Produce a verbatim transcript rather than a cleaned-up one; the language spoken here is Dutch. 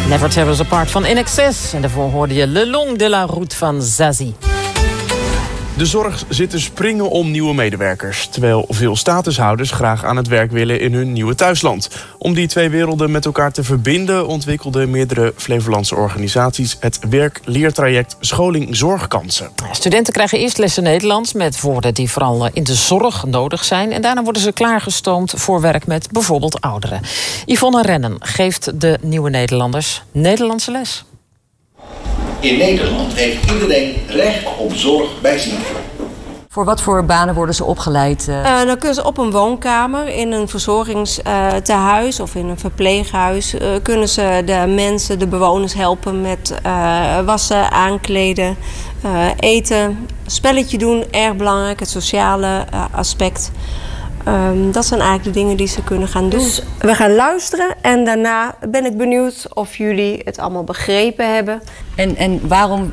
Never Tear Us Apart van In Excess. En daarvoor hoorde je Le Long de la Route van Zazie. De zorg zit te springen om nieuwe medewerkers, terwijl veel statushouders graag aan het werk willen in hun nieuwe thuisland. Om die twee werelden met elkaar te verbinden ontwikkelden meerdere Flevolandse organisaties het werk-leertraject Scholing Zorgkansen. Studenten krijgen eerst lessen Nederlands met woorden die vooral in de zorg nodig zijn. En daarna worden ze klaargestoomd voor werk met bijvoorbeeld ouderen. Yvonne Rennen geeft de nieuwe Nederlanders Nederlandse les. In Nederland heeft iedereen recht op zorg bij ziekte. Voor wat voor banen worden ze opgeleid? Uh... Uh, dan kunnen ze op een woonkamer, in een verzorgingstehuis uh, of in een verpleeghuis... Uh, kunnen ze de mensen, de bewoners helpen met uh, wassen, aankleden, uh, eten. Spelletje doen, erg belangrijk, het sociale uh, aspect. Um, dat zijn eigenlijk de dingen die ze kunnen gaan doen. Dus we gaan luisteren en daarna ben ik benieuwd of jullie het allemaal begrepen hebben. En, en waarom